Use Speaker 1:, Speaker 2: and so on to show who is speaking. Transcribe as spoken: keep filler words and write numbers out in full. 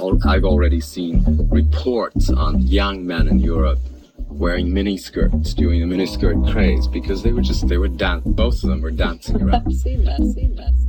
Speaker 1: al- I've already seen reports on young men in Europe wearing miniskirts during the miniskirt craze because they were just they were dan- both of them were dancing around.
Speaker 2: I've seen that, seen that.